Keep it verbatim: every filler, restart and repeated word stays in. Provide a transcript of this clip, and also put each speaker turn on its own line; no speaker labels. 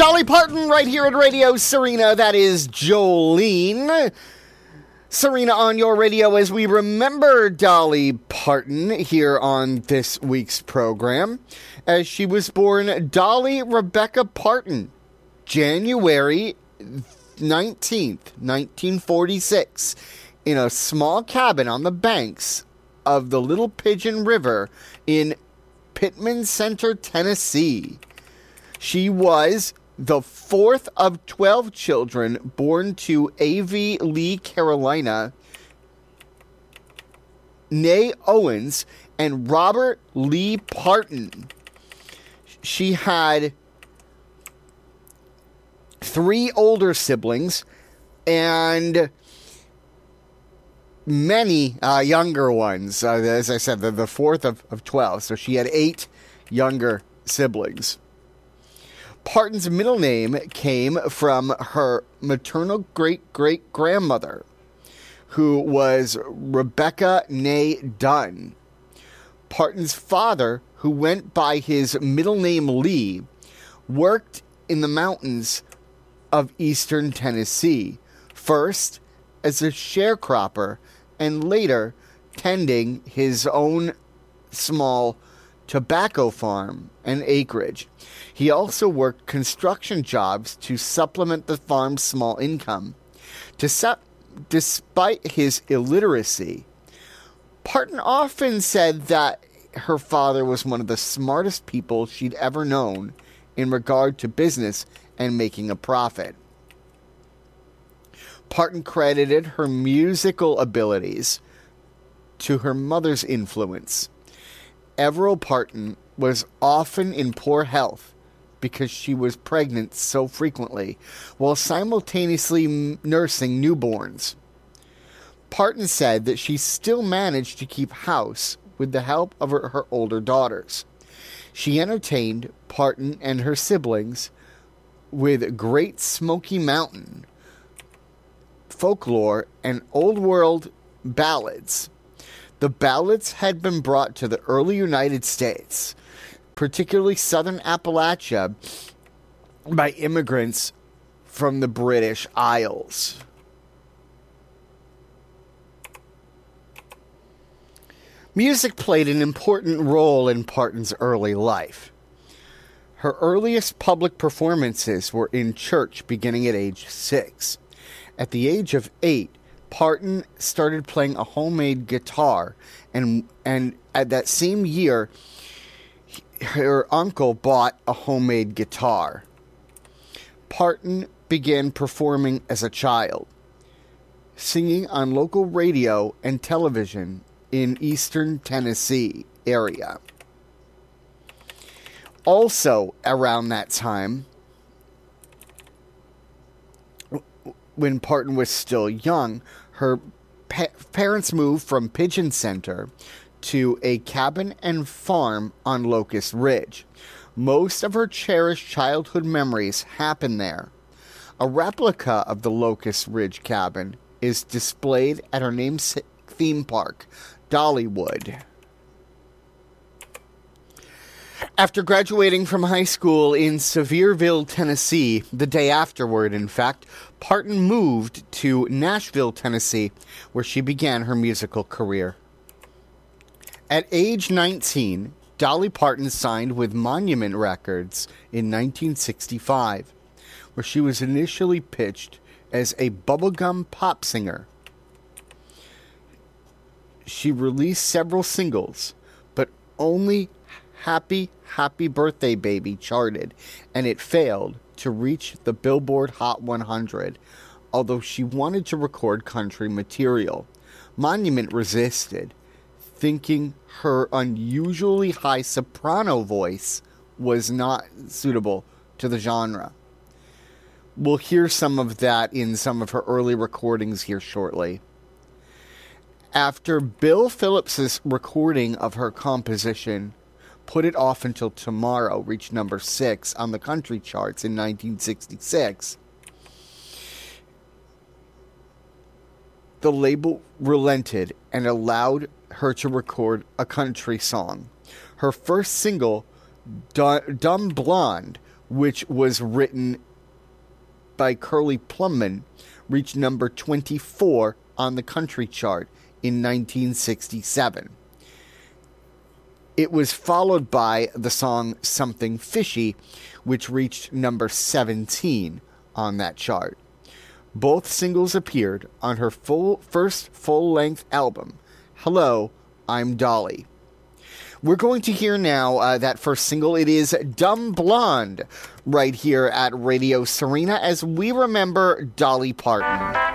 Dolly Parton right here at Radio Serena. That is Jolene. Serena on your radio as we remember Dolly Parton here on this week's program. As she was born Dolly Rebecca Parton, January nineteenth, nineteen forty-six, in a small cabin on the banks of the Little Pigeon River in Pittman Center, Tennessee. She was the fourth of twelve children born to A V Lee Carolina, née Owens, and Robert Lee Parton. She had three older siblings and many uh, younger ones. Uh, as I said, the, the fourth of, of twelve. So she had eight younger siblings. Parton's middle name came from her maternal great-great-grandmother, who was Rebecca née Dunn. Parton's father, who went by his middle name Lee, worked in the mountains of eastern Tennessee, first as a sharecropper and later tending his own small tobacco farm and acreage. He also worked construction jobs to supplement the farm's small income. To Despite his illiteracy, Parton often said that her father was one of the smartest people she'd ever known in regard to business and making a profit. Parton credited her musical abilities to her mother's influence. Everil Parton was often in poor health because she was pregnant so frequently, while simultaneously nursing newborns. Parton said that she still managed to keep house with the help of her, her older daughters. She entertained Parton and her siblings with Great Smoky Mountain folklore and old world ballads. The ballads had been brought to the early United States, particularly southern Appalachia, by immigrants from the British Isles. Music played an important role in Parton's early life. Her earliest public performances were in church beginning at age six. At the age of eight, Parton started playing a homemade guitar, and and at that same year, her uncle bought a homemade guitar. Parton began performing as a child, singing on local radio and television in eastern Tennessee area. Also around that time, when Parton was still young, her pa- parents moved from Pigeon Center to a cabin and farm on Locust Ridge. Most of her cherished childhood memories happened there. A replica of the Locust Ridge cabin is displayed at her namesake theme park, Dollywood. After graduating from high school in Sevierville, Tennessee, the day afterward, in fact, Parton moved to Nashville, Tennessee, where she began her musical career. At age nineteen, Dolly Parton signed with Monument Records in nineteen sixty-five, where she was initially pitched as a bubblegum pop singer. She released several singles, but only Happy, Happy Birthday Baby charted, and it failed to reach the Billboard Hot one hundred, although she wanted to record country material. Monument resisted, thinking her unusually high soprano voice was not suitable to the genre. We'll hear some of that in some of her early recordings here shortly. After Bill Phillips's recording of her composition, Put It Off Until Tomorrow, reached number six on the country charts in nineteen sixty-six, the label relented and allowed her to record a country song. Her first single, Dumb Blonde, which was written by Curly Plumman, reached number twenty-four on the country chart in nineteen sixty-seven. It was followed by the song Something Fishy, which reached number seventeen on that chart. Both singles appeared on her full first full-length album, Hello, I'm Dolly. We're going to hear now uh, that first single. It is Dumb Blonde, right here at Radio Serena, as we remember Dolly Parton.